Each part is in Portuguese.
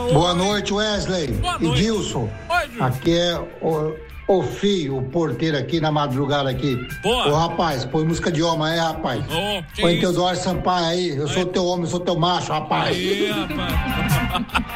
Boa noite, Wesley. Boa noite. Edilson. Oi, Edilson. Aqui é o Fio, o porteiro aqui na madrugada aqui. Boa. Ô, rapaz, põe música de homem aí, rapaz. Que põe isso? Teodoro Sampaio aí. Eu sou teu homem, eu sou teu macho, rapaz. Aí, rapaz.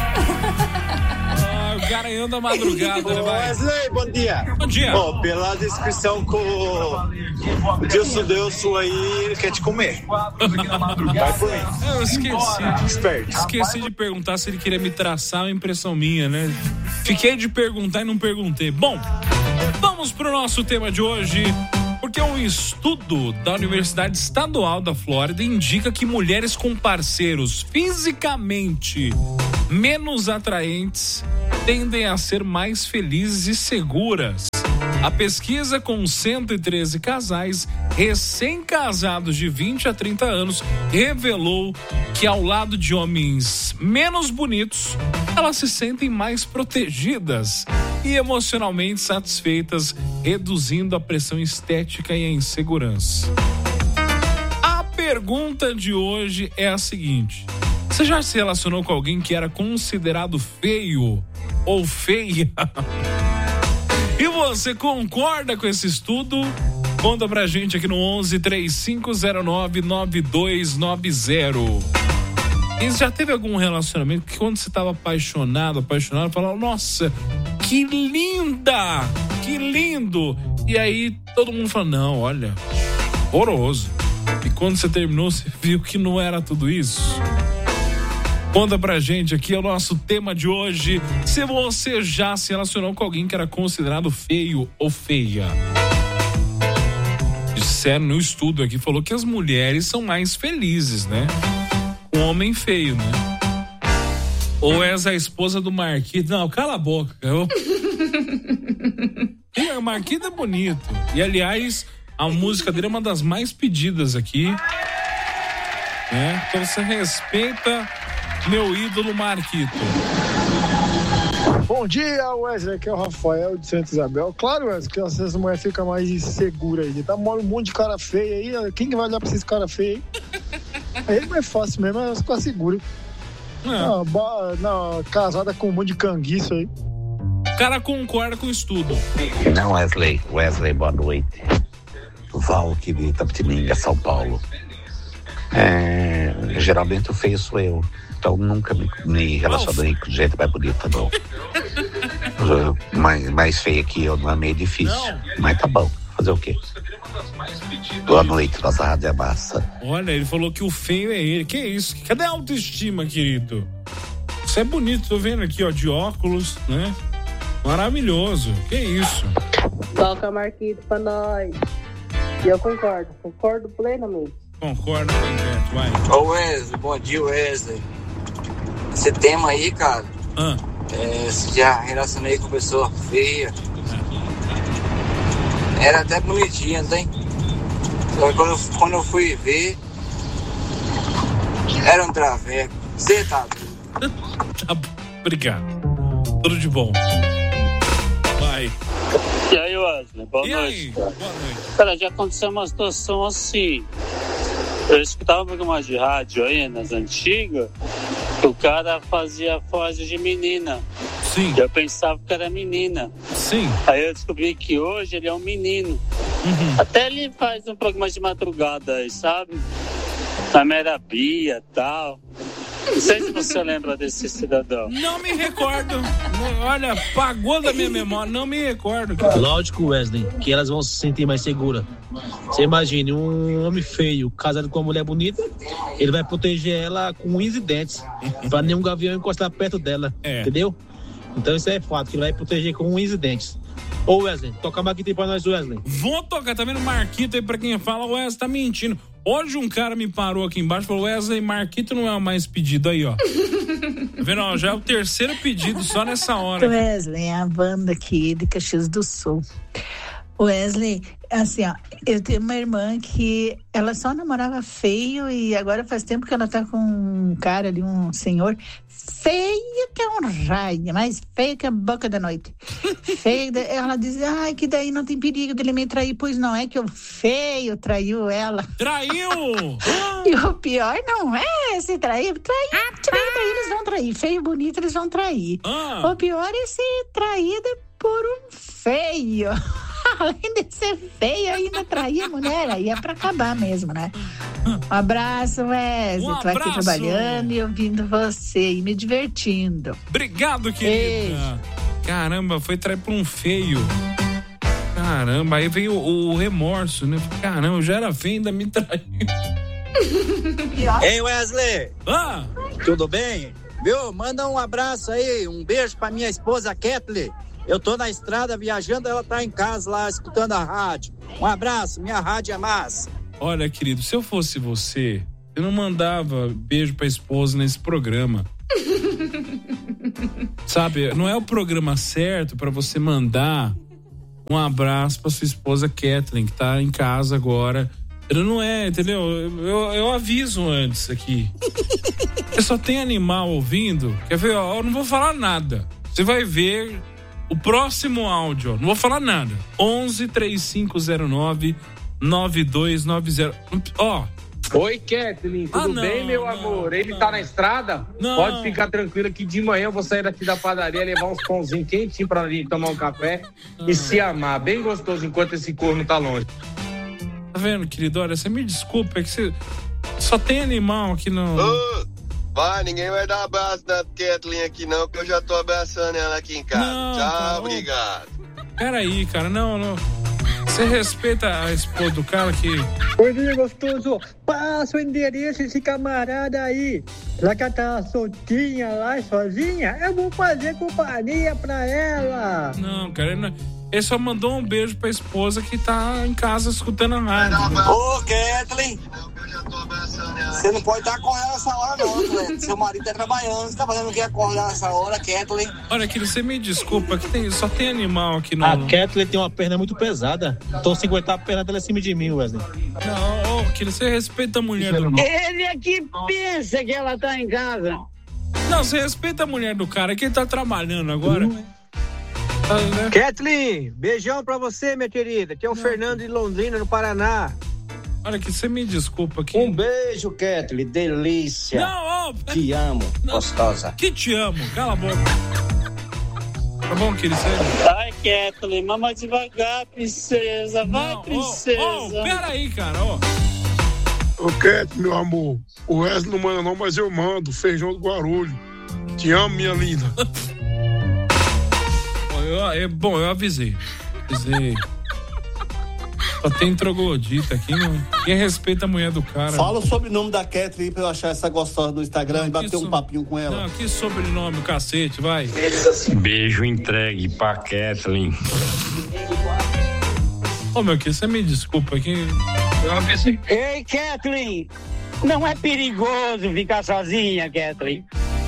O cara anda a madrugada, né, vai? Wesley, bom dia. Bom dia. Pela descrição que o Dilson deu sua aí, ele quer te comer. Vai por mim. Eu esqueci. Esperto. Esqueci de perguntar se ele queria me traçar, uma impressão minha, né? Fiquei de perguntar e não perguntei. Bom, vamos pro nosso tema de hoje, porque um estudo da Universidade Estadual da Flórida indica que mulheres com parceiros fisicamente menos atraentes tendem a ser mais felizes e seguras. A pesquisa com 113 casais recém-casados de 20 a 30 anos revelou que ao lado de homens menos bonitos, elas se sentem mais protegidas e emocionalmente satisfeitas, reduzindo a pressão estética e a insegurança. A pergunta de hoje é a seguinte: você já se relacionou com alguém que era considerado feio ou feia? E você concorda com esse estudo? Conta pra gente aqui no 11-3509-9290. E já teve algum relacionamento que quando você estava apaixonado, falava, nossa, que linda, que lindo. E aí todo mundo fala, não, olha, horroroso. E quando você terminou, você viu que não era tudo isso? Conta pra gente, aqui é o nosso tema de hoje. Se você já se relacionou com alguém que era considerado feio ou feia. Disseram no estudo aqui, falou que as mulheres são mais felizes, né? Um homem feio, né? Ou és a esposa do Marquito. Não, cala a boca. O Marquito é bonito. E, aliás, a música dele é uma das mais pedidas aqui. Né? Então você respeita meu ídolo Marquito. Bom dia, Wesley, aqui é o Rafael de Santa Isabel. Claro, Wesley, que essa mulher fica mais insegura aí. Tá mora um monte de cara feio aí. Quem que vai olhar pra esses caras feios aí? Aí não é fácil mesmo, elas ficam seguras. Casada com um monte de canguiço aí. O cara concorda com o estudo. Não, Wesley, boa noite. Val, aqui de Itapetininga, São Paulo. Geralmente o feio sou eu. Então nunca me relacionei com gente mais bonita, não. mais feia que eu não é meio difícil. Mas tá bom, fazer o quê? Boa noite, nossa rádio é massa. Olha, ele falou que o feio é ele. Que isso? Cadê a autoestima, querido? Você é bonito, tô vendo aqui, ó, de óculos, né? Maravilhoso. Que isso? Toca Marquito pra nós. E eu concordo plenamente. Concordo, vai. Ô Wesley, bom dia, Wesley. Esse tema aí, cara, se já relacionei com pessoa feia, era até bonitinha, tem? Só que quando eu fui ver, era um traveco. Você tá doido? Tá bom, obrigado. Tudo de bom. Vai. E aí, Wesley, boa noite. Boa noite. Cara, já aconteceu uma situação assim. Eu escutava um programa de rádio aí, nas antigas, que o cara fazia voz de menina. Sim. Eu pensava que era menina. Sim. Aí eu descobri que hoje ele é um menino. Até ele faz um programa de madrugada aí, sabe? Na Mera Bia e tal. Não sei se você lembra desse cidadão. Não me recordo. Olha, apagou da minha memória. Não me recordo. Lógico, Wesley, que elas vão se sentir mais seguras. Você imagine, um homem feio casado com uma mulher bonita, ele vai proteger ela com unhas e dentes, pra nenhum gavião encostar perto dela, entendeu? Então isso é fato, que ele vai proteger com unhas e dentes. Ô Wesley, toca Marquito aí pra nós, Wesley. Vou tocar, tá vendo? Marquito aí pra quem fala, o Wesley tá mentindo. Hoje um cara me parou aqui embaixo e falou, Wesley, Marquito não é o mais pedido aí, ó. Tá vendo? Ó, já é o terceiro pedido só nessa hora. Wesley, é a Wanda aqui de Caxias do Sul. Wesley, assim, ó, eu tenho uma irmã que ela só namorava feio e agora faz tempo que ela tá com um cara ali, um senhor feio que é um raio, mais feio que a boca da noite. Feio, ela diz, que daí não tem perigo dele me trair, pois não, é que o feio traiu ela. Traiu! E o pior não é se trair, eles vão trair. Feio e bonito, eles vão trair. O pior é ser traído por um feio. Além de ser feio, ainda trair a mulher. Aí é pra acabar mesmo, né? Um abraço, Wesley. Tô aqui trabalhando e ouvindo você e me divertindo. Obrigado, querida. Caramba, foi trair por um feio. Caramba, aí veio o remorso, né? Caramba, eu já era feio, ainda me traiu. Ei, Wesley! Tudo bem? Viu? Manda um abraço aí, um beijo pra minha esposa, Kathleen. Eu tô na estrada viajando, ela tá em casa lá, escutando a rádio. Um abraço, minha rádio é massa. Olha, querido, se eu fosse você, eu não mandava beijo pra esposa nesse programa. Sabe, não é o programa certo pra você mandar um abraço pra sua esposa Kathleen, que tá em casa agora. Não é, entendeu? Eu aviso antes aqui. Porque só tem animal ouvindo. Quer ver? Ó, eu não vou falar nada. Você vai ver o próximo áudio. Ó, não vou falar nada. 11-3509-9290. Ó. Oi, Kathleen, tudo bem, meu amor? Ele tá na estrada? Pode ficar tranquilo que de manhã eu vou sair daqui da padaria, levar uns pãozinhos quentinhos pra gente tomar um café e se amar. Bem gostoso enquanto esse corno tá longe. Tá vendo, querido? Olha, você me desculpa, é que você só tem animal aqui no... Vai, ninguém vai dar abraço na Kathleen aqui não, que eu já tô abraçando ela aqui em casa. Tchau, obrigado. Peraí, cara, não. Você respeita a esposa do cara que... Oi, dia gostoso. Passa o endereço desse camarada aí. Já que ela tá soltinha lá, sozinha, eu vou fazer companhia pra ela. Não, cara, ele só mandou um beijo pra esposa que tá em casa escutando a rádio. Ô, Kathleen, você não pode estar acordando essa hora não, Kathleen. Seu marido tá trabalhando, você tá fazendo o que acordar nessa hora, Kathleen? Olha, querido, você me desculpa, que só tem animal aqui no... A Kathleen tem uma perna muito pesada. Tô sem aguentar a perna dela em cima de mim, Wesley. Não, querido, você respeita a mulher do... Ele aqui pensa que ela tá em casa. Não, você respeita a mulher do cara, que ele tá trabalhando agora. Kathleen, beijão pra você, minha querida. Aqui é o Fernando de Londrina, no Paraná. Olha, que você me desculpa aqui. Um beijo, Kathleen, delícia. Não, te amo, gostosa. Que te amo, cala a boca. Tá bom, querido? Ai, Kathleen, mama devagar, princesa. Vai, princesa. Peraí, cara, ó. Ô, Kathleen, meu amor. O Wesley não manda não, mas eu mando. Feijão do Guarulho. Te amo, minha linda. Bom, eu avisei. Só tem troglodita aqui, não. Quem respeita a mulher do cara? Fala o sobrenome da Kathleen pra eu achar essa gostosa no Instagram e bater um papinho com ela. Não, que sobrenome, o cacete, vai. Beijo entregue pra Kathleen. Ô, meu querido, você me desculpa aqui. Ei, Kathleen, não é perigoso ficar sozinha, Kathleen.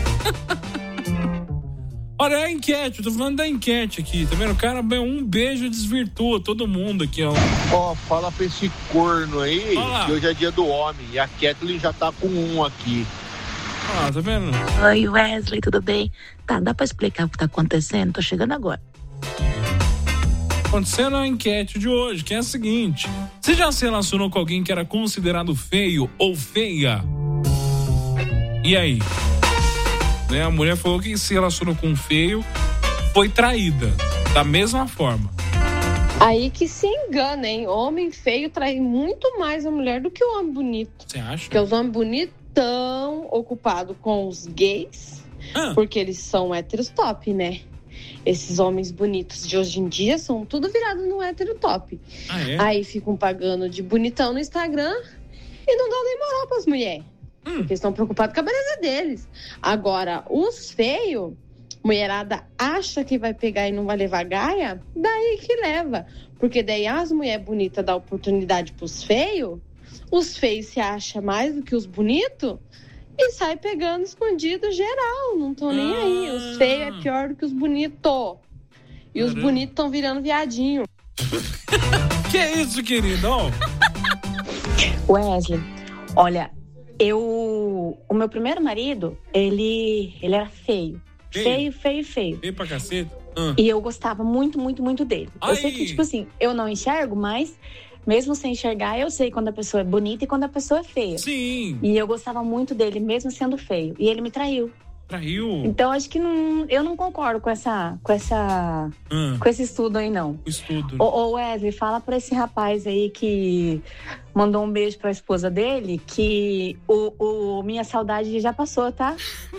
Olha, é a enquete, eu tô falando da enquete aqui, tá vendo? O cara, um beijo desvirtua todo mundo aqui, ó. Ó, fala pra esse corno aí que hoje é dia do homem e a Kathleen já tá com um aqui. Ah, tá vendo? Oi, Wesley, tudo bem? Tá, dá pra explicar o que tá acontecendo? Tô chegando agora. Acontecendo a enquete de hoje, que é a seguinte: você já se relacionou com alguém que era considerado feio ou feia? E aí? A mulher falou que se relacionou com um feio, foi traída, da mesma forma. Aí que se engana, hein? Homem feio trai muito mais a mulher do que o homem bonito. Você acha? Porque os homens bonitos estão ocupados com os gays, porque eles são héteros top, né? Esses homens bonitos de hoje em dia são tudo virado no hétero top. Aí ficam pagando de bonitão no Instagram e não dão nem moral pras mulheres. Porque eles estão preocupados com a beleza deles. Agora, os feios, mulherada acha que vai pegar e não vai levar gaia, daí que leva. Porque daí as mulheres bonitas dão oportunidade pros feios, os feios se acham mais do que os bonitos e sai pegando escondido geral. Não estão nem aí. Os feios é pior do que os bonitos. E os bonitos estão virando viadinho. Que isso, querido? Wesley, olha... O meu primeiro marido, ele era feio. Feio. Feio pra cacete? E eu gostava muito, muito, muito dele. Eu sei que, tipo assim, eu não enxergo, mas mesmo sem enxergar, eu sei quando a pessoa é bonita e quando a pessoa é feia. Sim. E eu gostava muito dele, mesmo sendo feio. E ele me traiu. Traiu? Então, acho que eu não concordo com esse estudo aí, não. O estudo. Ô Wesley, fala pra esse rapaz aí que mandou um beijo pra esposa dele que o Minha Saudade já passou, tá?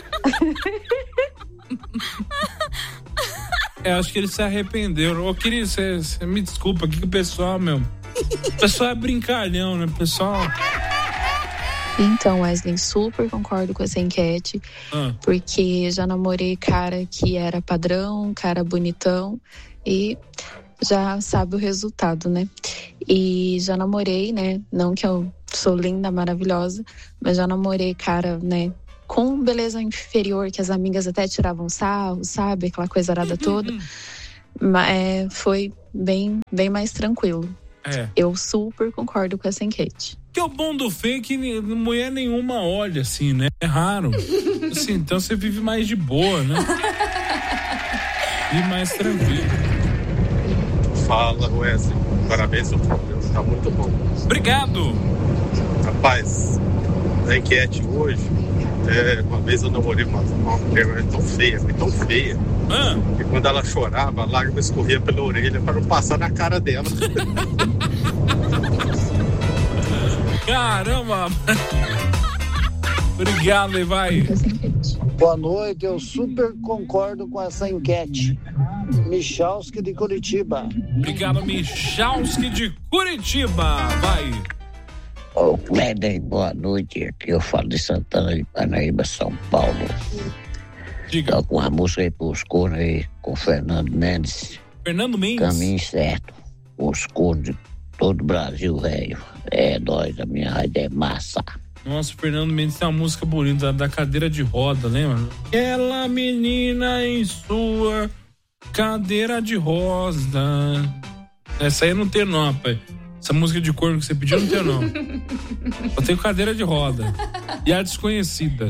Acho que ele se arrependeu. Ô, querido, você me desculpa aqui que o pessoal, o pessoal é brincalhão, né? O pessoal... Então, Wesley, super concordo com essa enquete, porque já namorei cara que era padrão, cara bonitão, e já sabe o resultado, né? E já namorei, né? Não que eu sou linda, maravilhosa, mas já namorei cara, né? Com beleza inferior, que as amigas até tiravam sarro, sabe? Aquela coisa arada toda. Mas foi bem mais tranquilo. Eu super concordo com essa enquete. Que é o bom do feio que mulher nenhuma olha, assim, né? É raro. Assim, então você vive mais de boa, né? E mais tranquilo. Fala, Wesley. Parabéns, o programa tá muito bom. Obrigado. Rapaz, na enquete hoje, uma vez eu namorei uma mulher tão feia, que quando ela chorava, a lágrima escorria pela orelha para não passar na cara dela. Caramba! Obrigado, Levi. Boa noite, eu super concordo com essa enquete. Michalski de Curitiba. Obrigado, Michalski de Curitiba. Vai. Ô, Cléder, boa noite. Aqui eu falo de Santana de Parnaíba, São Paulo. Diga. Tô com uma música aí pros cornos aí, com Fernando Mendes. Fernando Mendes? Caminho certo. Os cornos de todo o Brasil, velho. É nóis, a minha rádio é massa. Nossa, o Fernando Mendes tem uma música bonita, da cadeira de roda, lembra? Aquela menina em sua cadeira de roda. Essa aí não tem não, rapaz. Essa música de corno que você pediu não tem não. Só tem cadeira de roda. E a desconhecida.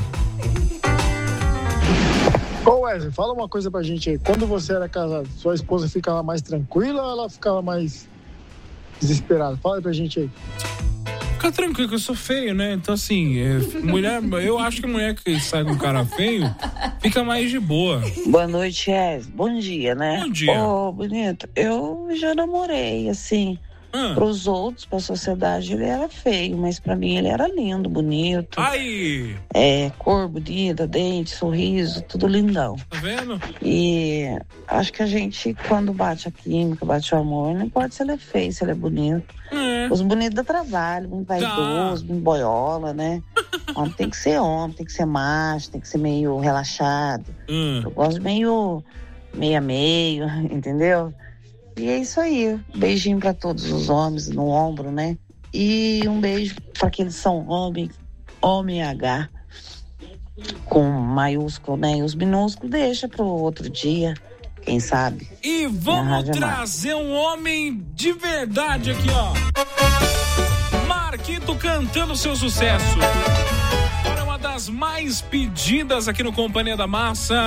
Ô Wesley, fala uma coisa pra gente aí. Quando você era casado, sua esposa ficava mais tranquila ou ela ficava mais desesperada? Fala aí pra gente aí. Fica tranquilo que eu sou feio, né? Então assim, eu acho que a mulher que sai com um cara feio fica mais de boa. Boa noite, bom dia, né? Bom dia. Ô, bonito, eu já namorei, assim, pros outros, pra sociedade, ele era feio, mas pra mim ele era lindo, bonito. Aí! Cor bonita, dente, sorriso, tudo lindão. Tá vendo? E acho que a gente, quando bate a química, bate o amor, não importa se ele é feio, se ele é bonito. Os bonitos dá trabalho, muito vaidoso, muito boiola, né? Homem tem que ser homem, tem que ser macho, tem que ser meio relaxado. Eu gosto meio a meio, entendeu? E é isso aí. Beijinho pra todos os homens no ombro, né? E um beijo pra aqueles que são homem H, com maiúsculo, né? E os minúsculos deixa pro outro dia, quem sabe. E vamos trazer um homem de verdade aqui, ó. Marquito cantando seu sucesso. Agora uma das mais pedidas aqui no Companhia da Massa.